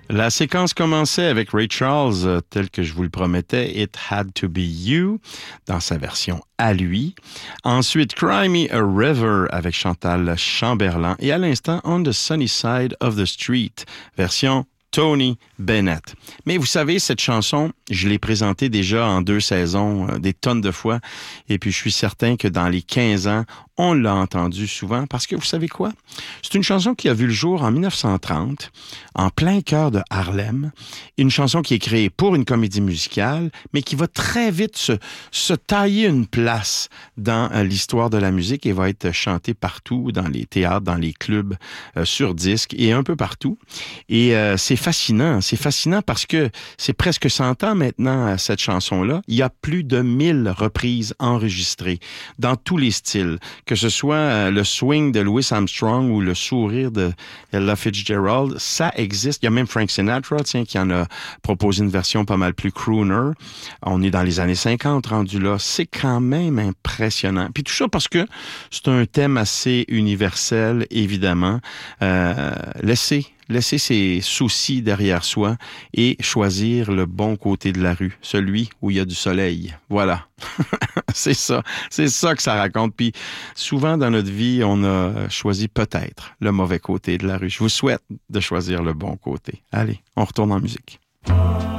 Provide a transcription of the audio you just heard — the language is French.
La séquence commençait avec Ray Charles, tel que je vous le promettais, It Had to Be You, dans sa version à lui. Ensuite, Cry Me a River avec Chantal Chamberlain. Et à l'instant, On the Sunny Side of the Street, version Tony Bennett. Mais vous savez, cette chanson, je l'ai présentée déjà en 2 saisons, des tonnes de fois. Et puis, je suis certain que dans les 15 ans, on l'a entendue souvent parce que vous savez quoi? C'est une chanson qui a vu le jour en 1930, en plein cœur de Harlem. Une chanson qui est créée pour une comédie musicale, mais qui va très vite se tailler une place dans l'histoire de la musique et va être chantée partout, dans les théâtres, dans les clubs, sur disque et un peu partout. Et c'est fascinant parce que c'est presque 100 ans maintenant, cette chanson-là. Il y a plus de 1000 reprises enregistrées dans tous les styles, que ce soit le swing de Louis Armstrong ou le sourire de Ella Fitzgerald, ça existe. Il y a même Frank Sinatra, qui en a proposé une version pas mal plus crooner. On est dans les années 50 rendu là. C'est quand même impressionnant. Puis tout ça parce que c'est un thème assez universel, évidemment. Laisser ses soucis derrière soi et choisir le bon côté de la rue, celui où il y a du soleil. Voilà. C'est ça que ça raconte. Puis souvent dans notre vie, on a choisi peut-être le mauvais côté de la rue. Je vous souhaite de choisir le bon côté. Allez, on retourne en musique.